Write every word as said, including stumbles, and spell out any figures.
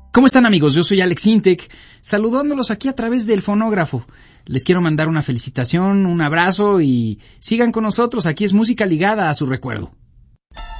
¿Cómo están, amigos? Yo soy Alex Intec, saludándolos aquí a través del fonógrafo. Les quiero mandar una felicitación, un abrazo y sigan con nosotros. Aquí es música ligada a su recuerdo.